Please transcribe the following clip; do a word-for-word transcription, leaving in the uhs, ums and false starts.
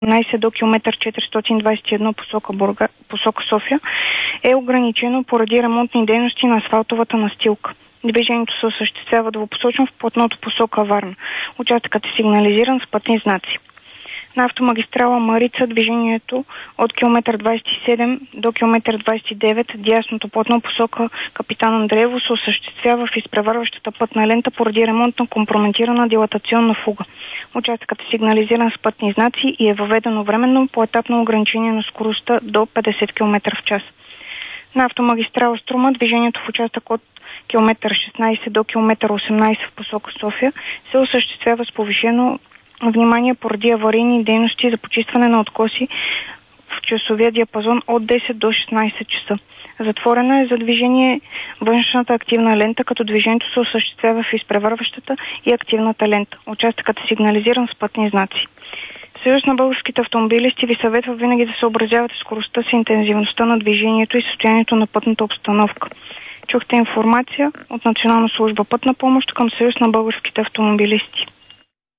осемнадесет до километър четиристотин двадесет и едно посока, Бурга, посока София е ограничено поради ремонтни дейности на асфалтовата настилка. Движението се осъществява двупосочно в платното посока Варна. Участъкът е сигнализиран с пътни знаци. На автомагистрала Марица движението от километър двадесет и седем до километър двадесет и девет, дясното платно посока Капитан Андреево, се осъществява в изпреварващата пътна лента поради ремонт на компрометирана дилатационна фуга. Участъкът е сигнализиран с пътни знаци и е въведено временно поетапно ограничение на скоростта до петдесет километра в час. На автомагистрала Струма движението в участък от километър шестнадесет до километър осемнадесет в посока София се осъществява с повишено внимание поради аварийни дейности за почистване на откоси в часовия диапазон от десет до шестнадесет часа. Затворена е за движение външната активна лента, като движението се осъществява в изпреварващата и активната лента. Участъкът е сигнализиран с пътни знаци. Съюз на българските автомобилисти ви съветва винаги да съобразявате скоростта с интензивността на движението и състоянието на пътната обстановка. Чухте информация от Национална служба пътна помощ към Съюз на българските автомобилисти.